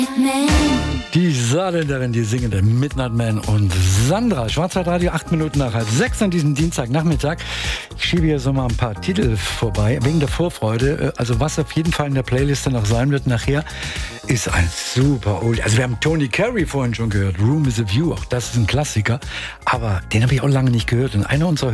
Die Saarländerin, die singende Midnight Man und Sandra. Schwarzwaldradio, 8 Minuten nach 5:30 an diesem Dienstagnachmittag. Ich schiebe hier so mal ein paar Titel vorbei, wegen der Vorfreude. Also was auf jeden Fall in der Playliste noch sein wird nachher, ist ein super Oldie. Also wir haben Tony Carey vorhin schon gehört, Room is a View, auch das ist ein Klassiker. Aber den habe ich auch lange nicht gehört. Und einer unserer